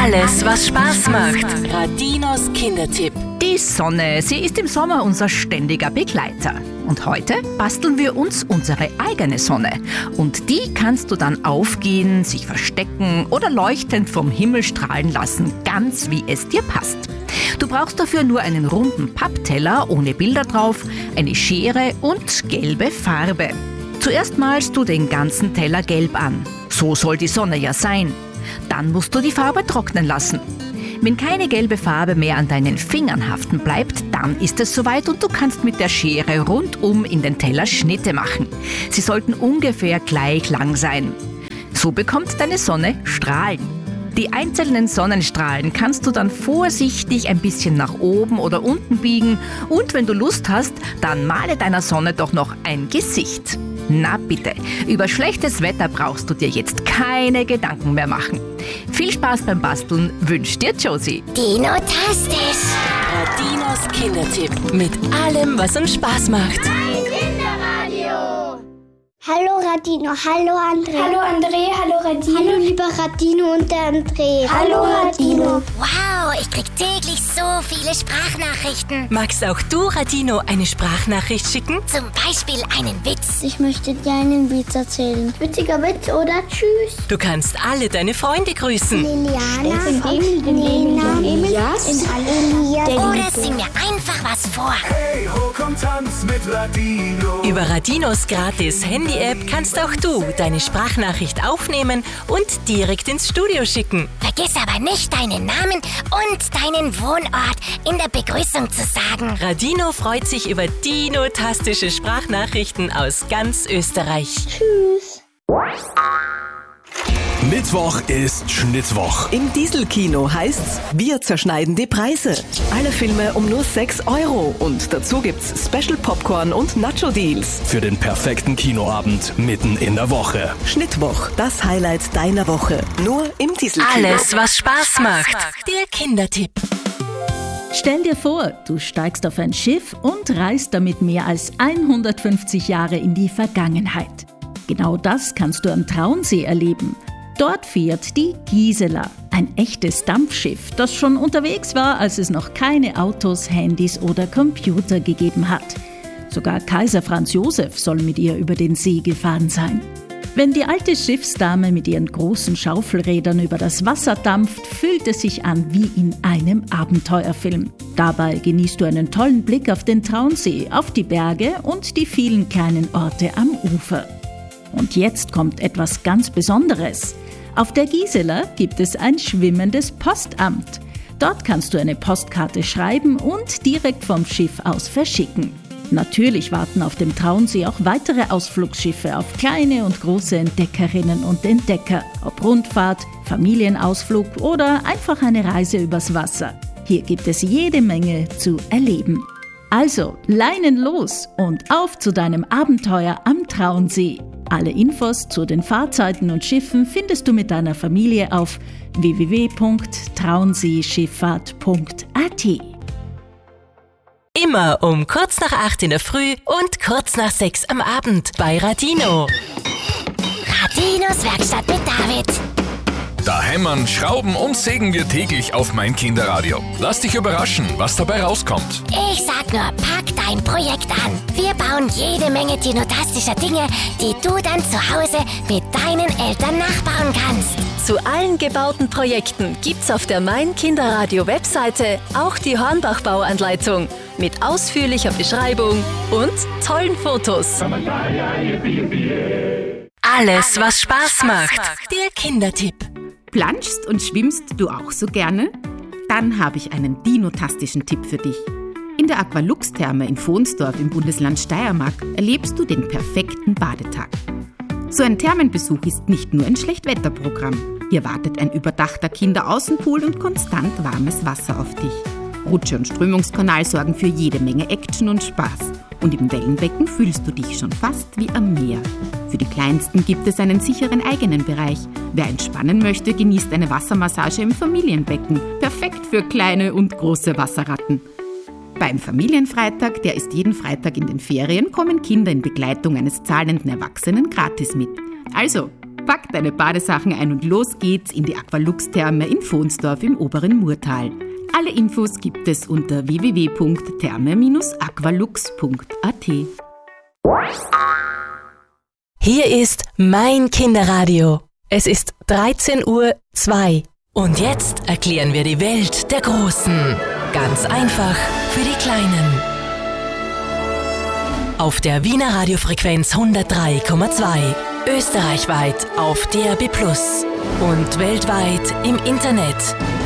Alles, was Spaß macht. Radinos Kindertipp. Die Sonne, sie ist im Sommer unser ständiger Begleiter. Und heute basteln wir uns unsere eigene Sonne. Und die kannst du dann aufgehen, sich verstecken oder leuchtend vom Himmel strahlen lassen, ganz wie es dir passt. Du brauchst dafür nur einen runden Pappteller ohne Bilder drauf, eine Schere und gelbe Farbe. Zuerst malst du den ganzen Teller gelb an. So soll die Sonne ja sein. Dann musst du die Farbe trocknen lassen. Wenn keine gelbe Farbe mehr an deinen Fingern haften bleibt, dann ist es soweit und du kannst mit der Schere rundum in den Teller Schnitte machen. Sie sollten ungefähr gleich lang sein. So bekommt deine Sonne Strahlen. Die einzelnen Sonnenstrahlen kannst du dann vorsichtig ein bisschen nach oben oder unten biegen und wenn du Lust hast, dann male deiner Sonne doch noch ein Gesicht. Na bitte, über schlechtes Wetter brauchst du dir jetzt keine Gedanken mehr machen. Viel Spaß beim Basteln wünscht dir Josie. Dinotastisch. Radinos Kindertipp. Mit allem, was uns Spaß macht. Hallo Radino, hallo André. Hallo André, hallo Radino. Hallo lieber Radino und der André. Hallo Radino. Wow, ich krieg täglich so viele Sprachnachrichten. Magst auch du, Radino, eine Sprachnachricht schicken? Zum Beispiel einen Witz. Ich möchte dir einen Witz erzählen. Witziger Witz oder tschüss. Du kannst alle deine Freunde grüßen. Liliana, Nina, Elias. Oder sing mir einfach was vor. Hey, ho, komm, tanz mit Radino. Über Radinos gratis Handy-App kannst auch du deine Sprachnachricht aufnehmen und direkt ins Studio schicken. Vergiss aber nicht deinen Namen und deinen Wohnort in der Begrüßung zu sagen. Radino freut sich über dinotastische Sprachnachrichten aus ganz Österreich. Tschüss. Mittwoch ist Schnittwoch. Im Dieselkino heißt's, wir zerschneiden die Preise. Alle Filme um nur 6 € und dazu gibt's Special Popcorn und Nacho-Deals. Für den perfekten Kinoabend mitten in der Woche. Schnittwoch, das Highlight deiner Woche. Nur im Dieselkino. Alles, was Spaß macht. Der Kindertipp. Stell dir vor, du steigst auf ein Schiff und reist damit mehr als 150 Jahre in die Vergangenheit. Genau das kannst du am Traunsee erleben. Dort fährt die Gisela, ein echtes Dampfschiff, das schon unterwegs war, als es noch keine Autos, Handys oder Computer gegeben hat. Sogar Kaiser Franz Josef soll mit ihr über den See gefahren sein. Wenn die alte Schiffsdame mit ihren großen Schaufelrädern über das Wasser dampft, fühlt es sich an wie in einem Abenteuerfilm. Dabei genießt du einen tollen Blick auf den Traunsee, auf die Berge und die vielen kleinen Orte am Ufer. Und jetzt kommt etwas ganz Besonderes. Auf der Gisela gibt es ein schwimmendes Postamt. Dort kannst du eine Postkarte schreiben und direkt vom Schiff aus verschicken. Natürlich warten auf dem Traunsee auch weitere Ausflugsschiffe auf kleine und große Entdeckerinnen und Entdecker. Ob Rundfahrt, Familienausflug oder einfach eine Reise übers Wasser. Hier gibt es jede Menge zu erleben. Also, Leinen los und auf zu deinem Abenteuer am Traunsee. Alle Infos zu den Fahrzeiten und Schiffen findest du mit deiner Familie auf www.traunseeschifffahrt.at. Immer um kurz nach 8 in der Früh und kurz nach 6 am Abend bei Radino. Radinos Werkstatt mit David. Da hämmern, schrauben und sägen wir täglich auf mein Kinderradio. Lass dich überraschen, was dabei rauskommt. Ich sag nur, pack dein Projekt an. Wir bauen jede Menge dinotastischer Dinge, die du dann zu Hause mit deinen Eltern nachbauen kannst. Zu allen gebauten Projekten gibt's auf der Mein Kinderradio Webseite auch die Hornbach-Bauanleitung mit ausführlicher Beschreibung und tollen Fotos. Alles, was Spaß macht. Der Kindertipp. Planschst und schwimmst du auch so gerne? Dann habe ich einen dinotastischen Tipp für dich. In der Aqualux-Therme in Vohnsdorf im Bundesland Steiermark erlebst du den perfekten Badetag. So ein Thermenbesuch ist nicht nur ein Schlechtwetterprogramm. Hier wartet ein überdachter Kinderaußenpool und konstant warmes Wasser auf dich. Rutsche und Strömungskanal sorgen für jede Menge Action und Spaß. Und im Wellenbecken fühlst du dich schon fast wie am Meer. Für die Kleinsten gibt es einen sicheren eigenen Bereich. Wer entspannen möchte, genießt eine Wassermassage im Familienbecken. Perfekt für kleine und große Wasserratten. Beim Familienfreitag, der ist jeden Freitag in den Ferien, kommen Kinder in Begleitung eines zahlenden Erwachsenen gratis mit. Also, Pack deine Badesachen ein und los geht's in die Aqualux-Therme in Vohnsdorf im oberen Murtal. Alle Infos gibt es unter www.therme-aqualux.at. Hier ist mein Kinderradio. Es ist 13:02 Uhr. Und jetzt erklären wir die Welt der Großen. Ganz einfach für die Kleinen. Auf der Wiener Radiofrequenz 103,2. Österreichweit auf DAB+ und weltweit im Internet.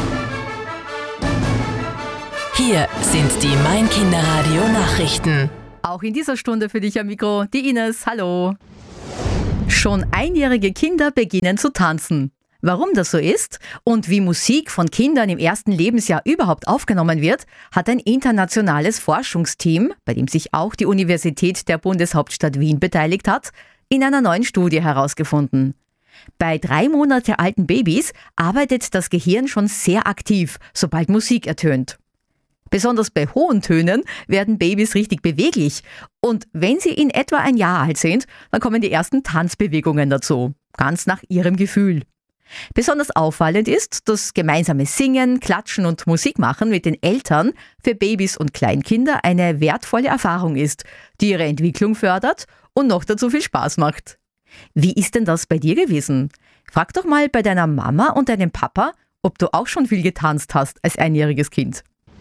Hier sind die Mein Kinderradio Nachrichten. Auch in dieser Stunde für dich am Mikro, die Ines. Hallo. Schon einjährige Kinder beginnen zu tanzen. Warum das so ist und wie Musik von Kindern im ersten Lebensjahr überhaupt aufgenommen wird, hat ein internationales Forschungsteam, bei dem sich auch die Universität der Bundeshauptstadt Wien beteiligt hat, in einer neuen Studie herausgefunden. Bei 3 Monate alten Babys arbeitet das Gehirn schon sehr aktiv, sobald Musik ertönt. Besonders bei hohen Tönen werden Babys richtig beweglich. Und wenn sie in etwa ein Jahr alt sind, dann kommen die ersten Tanzbewegungen dazu, ganz nach ihrem Gefühl. Besonders auffallend ist, dass gemeinsames Singen, Klatschen und Musik machen mit den Eltern für Babys und Kleinkinder eine wertvolle Erfahrung ist, die ihre Entwicklung fördert und noch dazu viel Spaß macht. Wie ist denn das bei dir gewesen? Frag doch mal bei deiner Mama und deinem Papa, ob du auch schon viel getanzt hast als einjähriges Kind.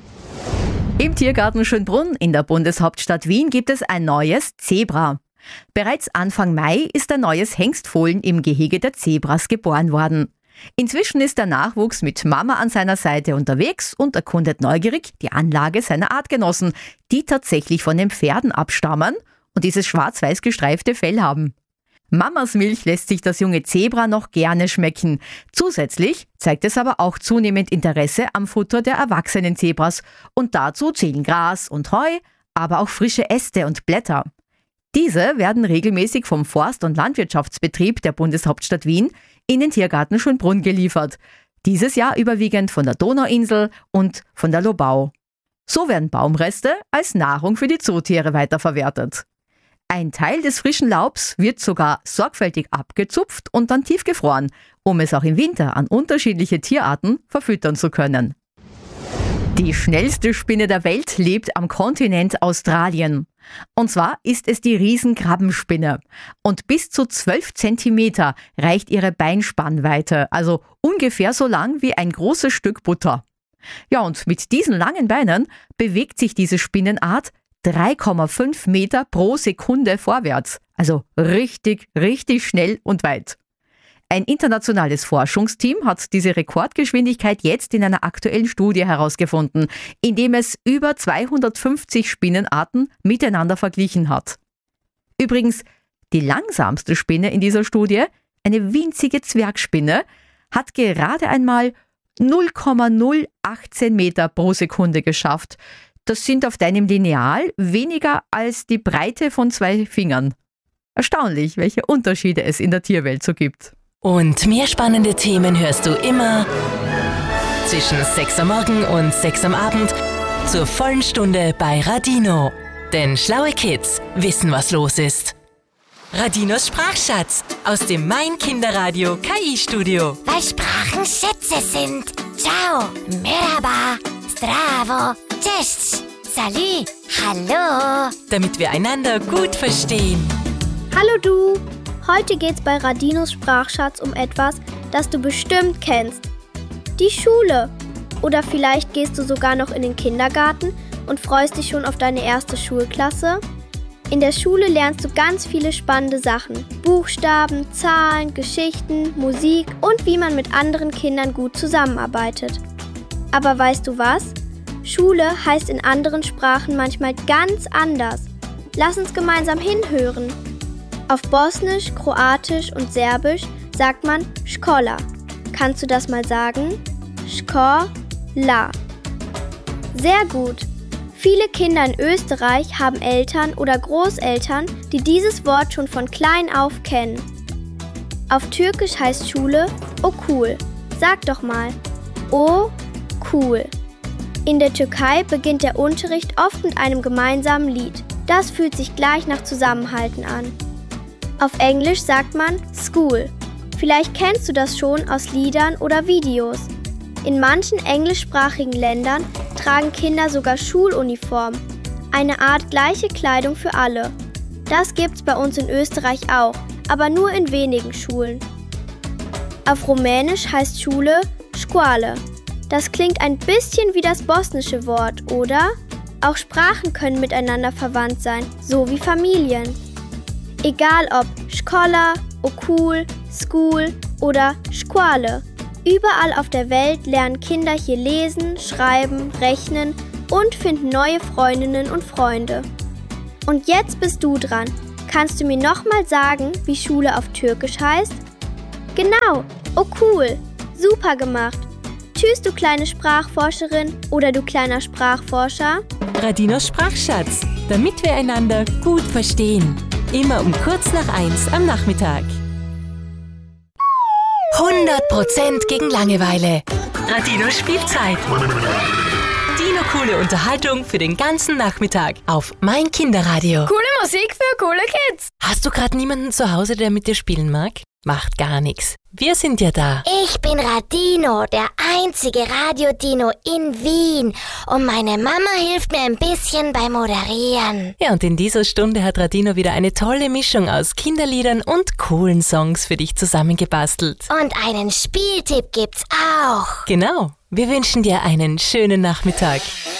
Im Tiergarten Schönbrunn in der Bundeshauptstadt Wien gibt es ein neues Zebra. Bereits Anfang Mai ist ein neues Hengstfohlen im Gehege der Zebras geboren worden. Inzwischen ist der Nachwuchs mit Mama an seiner Seite unterwegs und erkundet neugierig die Anlage seiner Artgenossen, die tatsächlich von den Pferden abstammen und dieses schwarz-weiß gestreifte Fell haben. Mamas Milch lässt sich das junge Zebra noch gerne schmecken. Zusätzlich zeigt es aber auch zunehmend Interesse am Futter der erwachsenen Zebras und dazu zählen Gras und Heu, aber auch frische Äste und Blätter. Diese werden regelmäßig vom Forst- und Landwirtschaftsbetrieb der Bundeshauptstadt Wien in den Tiergarten Schönbrunn geliefert. Dieses Jahr überwiegend von der Donauinsel und von der Lobau. So werden Baumreste als Nahrung für die Zootiere weiterverwertet. Ein Teil des frischen Laubs wird sogar sorgfältig abgezupft und dann tiefgefroren, um es auch im Winter an unterschiedliche Tierarten verfüttern zu können. Die schnellste Spinne der Welt lebt am Kontinent Australien. Und zwar ist es die Riesenkrabbenspinne. Und bis zu 12 Zentimeter reicht ihre Beinspannweite, also ungefähr so lang wie ein großes Stück Butter. Ja, und mit diesen langen Beinen bewegt sich diese Spinnenart 3,5 Meter pro Sekunde vorwärts. Also richtig, richtig schnell und weit. Ein internationales Forschungsteam hat diese Rekordgeschwindigkeit jetzt in einer aktuellen Studie herausgefunden, indem es über 250 Spinnenarten miteinander verglichen hat. Übrigens, die langsamste Spinne in dieser Studie, eine winzige Zwergspinne, hat gerade einmal 0,018 Meter pro Sekunde geschafft. Das sind auf deinem Lineal weniger als die Breite von 2 Fingern. Erstaunlich, welche Unterschiede es in der Tierwelt so gibt. Und mehr spannende Themen hörst du immer zwischen 6 am Morgen und 6 am Abend zur vollen Stunde bei Radino. Denn schlaue Kids wissen, was los ist. Radinos Sprachschatz aus dem Mein Kinderradio KI-Studio. Weil Sprachen Schätze sind. Ciao, merhaba, zdravo, cześć, salut, hallo. Damit wir einander gut verstehen. Hallo du! Heute geht's bei Radinos Sprachschatz um etwas, das du bestimmt kennst. Die Schule. Oder vielleicht gehst du sogar noch in den Kindergarten und freust dich schon auf deine erste Schulklasse. In der Schule lernst du ganz viele spannende Sachen. Buchstaben, Zahlen, Geschichten, Musik und wie man mit anderen Kindern gut zusammenarbeitet. Aber weißt du was? Schule heißt in anderen Sprachen manchmal ganz anders. Lass uns gemeinsam hinhören. Auf Bosnisch, Kroatisch und Serbisch sagt man Škola. Kannst du das mal sagen? Škola. Sehr gut. Viele Kinder in Österreich haben Eltern oder Großeltern, die dieses Wort schon von klein auf kennen. Auf Türkisch heißt Schule Okul. Sag doch mal. Okul. In der Türkei beginnt der Unterricht oft mit einem gemeinsamen Lied. Das fühlt sich gleich nach Zusammenhalten an. Auf Englisch sagt man School. Vielleicht kennst du das schon aus Liedern oder Videos. In manchen englischsprachigen Ländern tragen Kinder sogar Schuluniform, eine Art gleiche Kleidung für alle. Das gibt's bei uns in Österreich auch, aber nur in wenigen Schulen. Auf Rumänisch heißt Schule Școală. Das klingt ein bisschen wie das bosnische Wort, oder? Auch Sprachen können miteinander verwandt sein, so wie Familien. Egal ob Școala, Ocul, School oder Școală. Überall auf der Welt lernen Kinder hier lesen, schreiben, rechnen und finden neue Freundinnen und Freunde. Und jetzt bist du dran. Kannst du mir nochmal sagen, wie Schule auf Türkisch heißt? Genau, Okul. Super gemacht. Tschüss, du kleine Sprachforscherin oder du kleiner Sprachforscher. Radinos Sprachschatz, damit wir einander gut verstehen. Immer um kurz nach 1 am Nachmittag. 100% gegen Langeweile. Radinos Spielzeit. Dino-coole Unterhaltung für den ganzen Nachmittag auf mein Kinderradio. Coole Musik für coole Kids. Hast du gerade niemanden zu Hause, der mit dir spielen mag? Macht gar nichts. Wir sind ja da. Ich bin Radino, der einzige Radio-Dino in Wien. Und meine Mama hilft mir ein bisschen beim Moderieren. Ja, und in dieser Stunde hat Radino wieder eine tolle Mischung aus Kinderliedern und coolen Songs für dich zusammengebastelt. Und einen Spieltipp gibt's auch. Genau. Wir wünschen dir einen schönen Nachmittag.